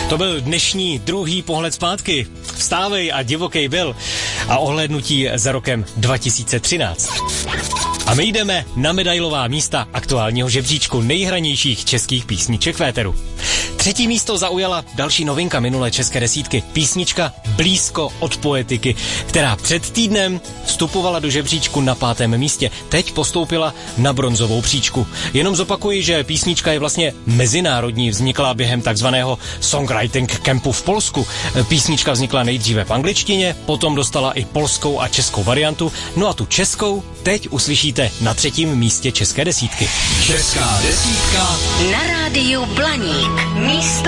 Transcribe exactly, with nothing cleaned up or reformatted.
To byl dnešní druhý pohled zpátky. Vstávej a divokej byl. A ohlédnutí za rokem dva tisíce třináct. A my jdeme na medailová místa aktuálního žebříčku nejhranějších českých písniček v éteru. Třetí místo zaujala další novinka minulé české desítky. Písnička Blízko od poetiky, která před týdnem vstupovala do žebříčku na pátém místě. Teď postoupila na bronzovou příčku. Jenom zopakuji, že písnička je vlastně mezinárodní, vznikla během takzvaného songwriting campu v Polsku. Písnička vznikla nejdříve v angličtině, potom dostala i polskou a českou variantu, no a tu českou teď uslyšíte na třetím místě české desítky. Česká desítka na rádiu Blaník. Místo